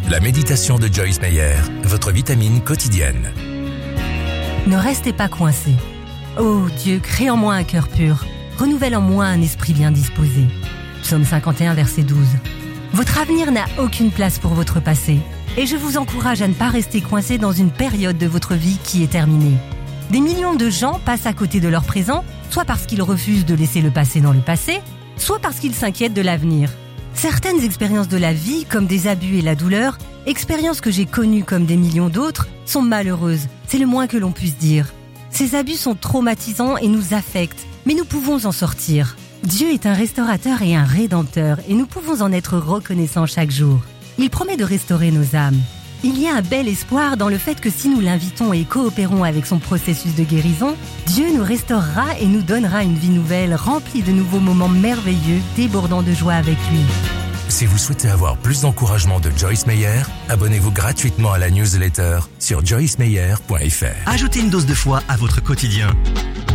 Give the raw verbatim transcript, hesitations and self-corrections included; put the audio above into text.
La méditation de Joyce Meyer, votre vitamine quotidienne. Ne restez pas coincés. Ô Dieu, crée en moi un cœur pur. Renouvelle en moi un esprit bien disposé. Psaume cinquante et un, verset douze. Votre avenir n'a aucune place pour votre passé. Et je vous encourage à ne pas rester coincé dans une période de votre vie qui est terminée. Des millions de gens passent à côté de leur présent, soit parce qu'ils refusent de laisser le passé dans le passé, soit parce qu'ils s'inquiètent de l'avenir. Certaines expériences de la vie, comme des abus et la douleur, expériences que j'ai connues comme des millions d'autres, sont malheureuses. C'est le moins que l'on puisse dire. Ces abus sont traumatisants et nous affectent, mais nous pouvons en sortir. Dieu est un restaurateur et un rédempteur, et nous pouvons en être reconnaissants chaque jour. Il promet de restaurer nos âmes. Il y a un bel espoir dans le fait que si nous l'invitons et coopérons avec son processus de guérison, Dieu nous restaurera et nous donnera une vie nouvelle, remplie de nouveaux moments merveilleux, débordant de joie avec lui. Si vous souhaitez avoir plus d'encouragement de Joyce Meyer, abonnez-vous gratuitement à la newsletter sur joyce meyer point f r. Ajoutez une dose de foi à votre quotidien.